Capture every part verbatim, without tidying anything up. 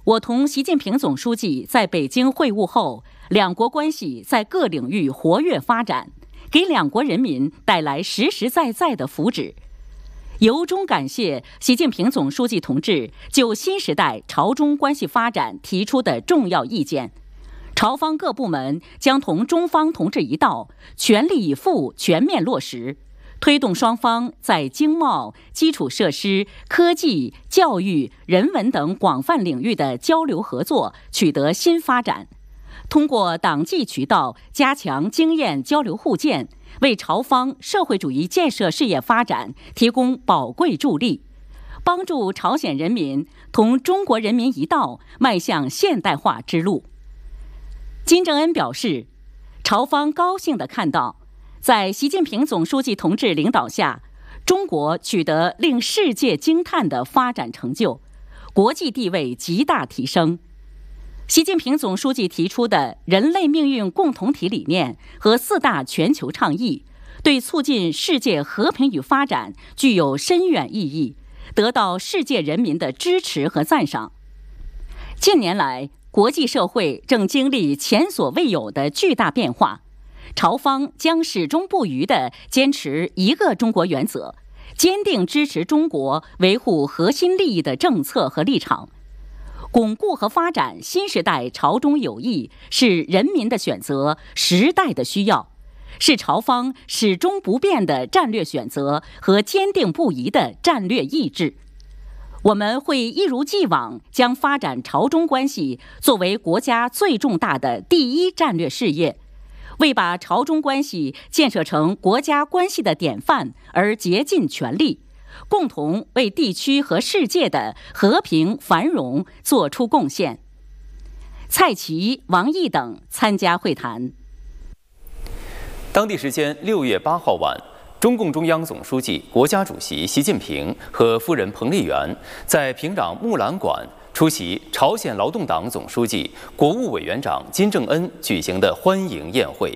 我同习近平总书记在北京会晤后，两国关系在各领域活跃发展，给两国人民带来实实在在的福祉。由衷感谢习近平总书记同志就新时代朝中关系发展提出的重要意见。朝方各部门将同中方同志一道，全力以赴全面落实，推动双方在经贸、基础设施、科技、教育、人文等广泛领域的交流合作取得新发展。通过党纪渠道加强经验交流互鉴，为朝方社会主义建设事业发展提供宝贵助力，帮助朝鲜人民同中国人民一道迈向现代化之路。金正恩表示，朝方高兴地看到，在习近平总书记同志领导下，中国取得令世界惊叹的发展成就，国际地位极大提升。习近平总书记提出的人类命运共同体理念和四大全球倡议，对促进世界和平与发展具有深远意义，得到世界人民的支持和赞赏。近年来，国际社会正经历前所未有的巨大变化，朝方将始终不渝地坚持一个中国原则，坚定支持中国维护核心利益的政策和立场。巩固和发展新时代朝中友谊是人民的选择，时代的需要，是朝方始终不变的战略选择和坚定不移的战略意志。我们会一如既往将发展朝中关系作为国家最重大的第一战略事业，为把朝中关系建设成国家关系的典范而竭尽全力，共同为地区和世界的和平繁荣做出贡献。蔡奇、王毅等参加会谈。 当地时间六月八号晚，中共中央总书记、国家主席习近平和夫人彭丽媛在平壤木兰馆出席朝鲜劳动党总书记、国务委员长金正恩举行的欢迎宴会。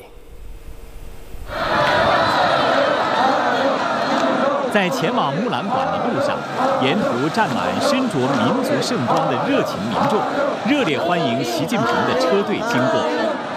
在前往木兰馆的路上，沿途站满身着民族盛装的热情民众，热烈欢迎习近平的车队经过。